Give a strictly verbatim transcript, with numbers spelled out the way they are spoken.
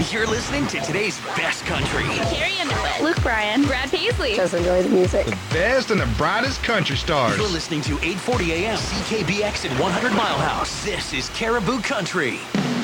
You're listening to today's best country. Carrie Underwood, Luke Bryan, Brad Paisley. Just enjoy the music. The best and the brightest country stars. You're listening to eight forty A M C K B X and one hundred Mile House. This is Caribou Country.